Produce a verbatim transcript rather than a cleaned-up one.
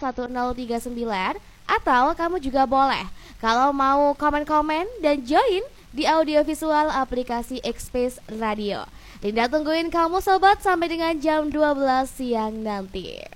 satu nol tiga sembilan. Atau kamu juga boleh kalau mau komen-komen dan join di audiovisual aplikasi X-Space Radio. Linda tungguin kamu sobat sampai dengan jam dua belas siang nanti.